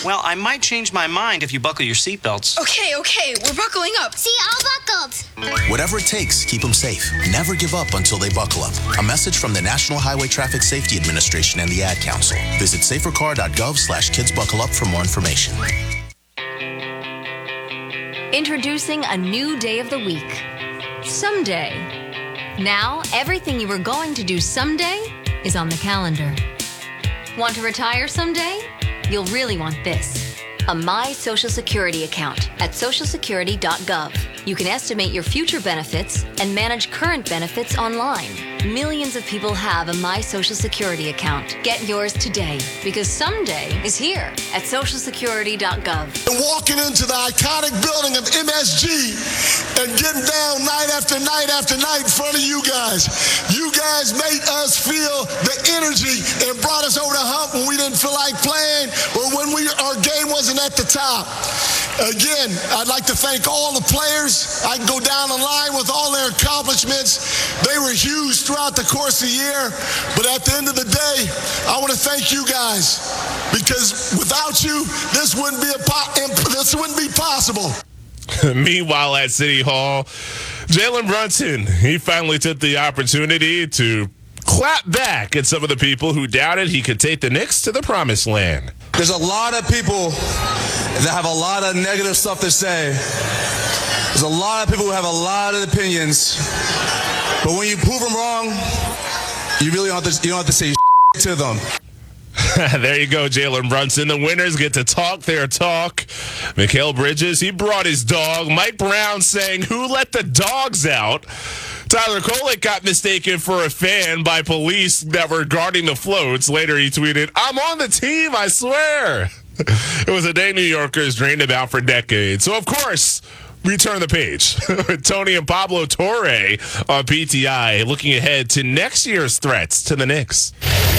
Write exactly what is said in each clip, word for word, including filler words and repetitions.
Well, I might change my mind if you buckle your seatbelts. Okay, okay, we're buckling up. See, all buckled. Whatever it takes, keep them safe. Never give up until they buckle up. A message from the National Highway Traffic Safety Administration and the Ad Council. Visit safercar.gov slash kids buckle up for more information. Introducing a new day of the week. Someday. Now, everything you were going to do someday is on the calendar. Want to retire someday? You'll really want this. A My Social Security account at social security dot gov. You can estimate your future benefits and manage current benefits online. Millions of people have a My Social Security account. Get yours today, because someday is here at social security dot gov. And walking into the iconic building of M S G and getting down night after night after night in front of you guys. You guys made us feel the energy and brought us over the hump when we didn't feel like playing or when we our game wasn't at the top. Again, I'd like to thank all the players. I can go down the line with all their accomplishments. They were huge throughout the course of the year. But at the end of the day, I want to thank you guys, because without you, this wouldn't be a po- this wouldn't be possible. Meanwhile, at City Hall, Jalen Brunson, he finally took the opportunity to clap back at some of the people who doubted he could take the Knicks to the promised land. There's a lot of people that have a lot of negative stuff to say. There's a lot of people who have a lot of opinions. But when you prove them wrong, you really don't have to, you don't have to say to them. There you go, Jalen Brunson. The winners get to talk their talk. Mikal Bridges, he brought his dog. Mike Brown saying, "Who let the dogs out?" Tyler Kolek got mistaken for a fan by police that were guarding the floats. Later he tweeted, "I'm on the team, I swear." It was a day New Yorkers dreamed about for decades. So, of course, we turn the page with Tony and Pablo Torre on P T I, looking ahead to next year's threats to the Knicks.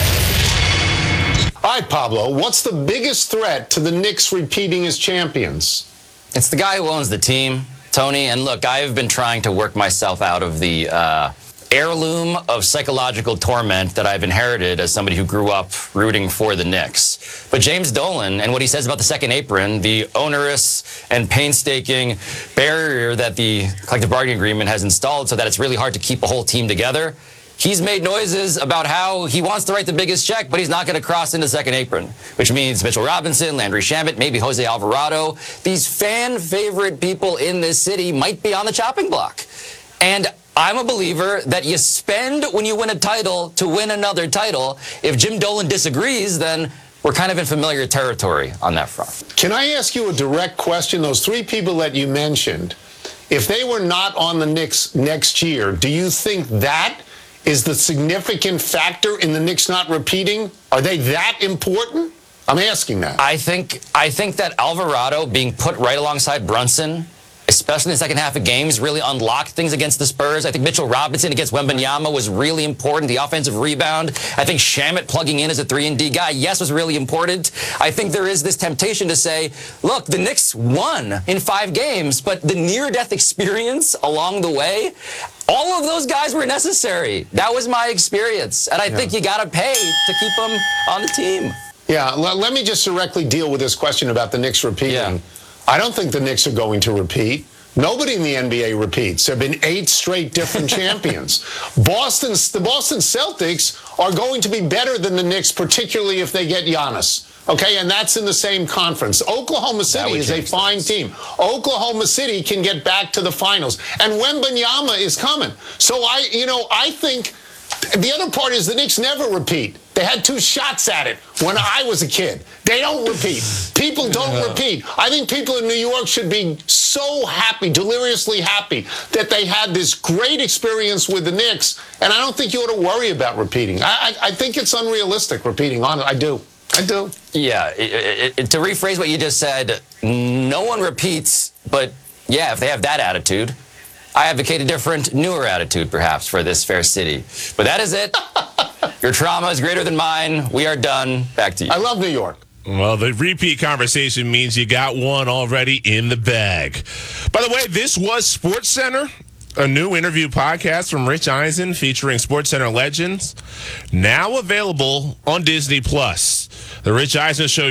All right, Pablo, what's the biggest threat to the Knicks repeating as champions? It's the guy who owns the team, Tony. And look, I've been trying to work myself out of the uh, heirloom of psychological torment that I've inherited as somebody who grew up rooting for the Knicks. But James Dolan and what he says about the second apron, the onerous and painstaking barrier that the collective bargaining agreement has installed so that it's really hard to keep a whole team together, he's made noises about how he wants to write the biggest check, but he's not going to cross into second apron, which means Mitchell Robinson, Landry Shamet, maybe Jose Alvarado. These fan-favorite people in this city might be on the chopping block. And I'm a believer that you spend when you win a title to win another title. If Jim Dolan disagrees, then we're kind of in familiar territory on that front. Can I ask you a direct question? Those three people that you mentioned, if they were not on the Knicks next year, do you think that is the significant factor in the Knicks not repeating? Are they that important? I'm asking that. I think I think that Alvarado being put right alongside Brunson, especially in the second half of games, really unlocked things against the Spurs. I think Mitchell Robinson against Wembanyama was really important, the offensive rebound. I think Shamet plugging in as a three and D guy, yes, was really important. I think there is this temptation to say, look, the Knicks won in five games, but the near-death experience along the way, all of those guys were necessary. That was my experience. And I yeah. think you got to pay to keep them on the team. Yeah, l- let me just directly deal with this question about the Knicks repeating. Yeah. I don't think the Knicks are going to repeat. Nobody in the N B A repeats. There have been eight straight different champions. Boston's, the Boston Celtics are going to be better than the Knicks, particularly if they get Giannis. Okay, and that's in the same conference. Oklahoma City is a fine team. Oklahoma City can get back to the finals. And Wembanyama is coming. So, I, you know, I think the other part is the Knicks never repeat. They had two shots at it when I was a kid. They don't repeat. People don't yeah. repeat. I think people in New York should be so happy, deliriously happy, that they had this great experience with the Knicks, and I don't think you ought to worry about repeating. I, I, I think it's unrealistic repeating on it. I do. I do. Yeah, it, it, to rephrase what you just said, no one repeats, but yeah, if they have that attitude, I advocate a different, newer attitude, perhaps, for this fair city. But that is it. Your trauma is greater than mine. We are done. Back to you. I love New York. Well, the repeat conversation means you got one already in the bag. By the way, this was SportsCenter, a new interview podcast from Rich Eisen featuring SportsCenter legends, now available on Disney Plus. The Rich Eisen Show